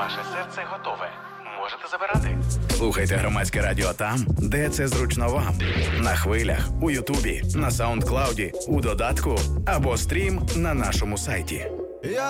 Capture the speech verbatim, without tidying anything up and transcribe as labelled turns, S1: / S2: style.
S1: Ваше серце готове. Можете забирати.
S2: Слухайте Громадське радіо там, де це зручно вам. На хвилях, у Ютубі, на Саундклауді, у додатку або стрім на нашому сайті.